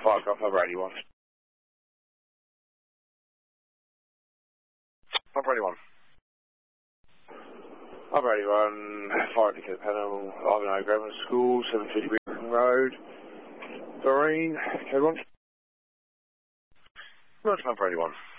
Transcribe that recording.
Fire Golf, number 81. Number 81. Number 81, fire indicator panel, Ivanhoe Grammar School, 750 Green Road, Doreen, code 1. Number 81.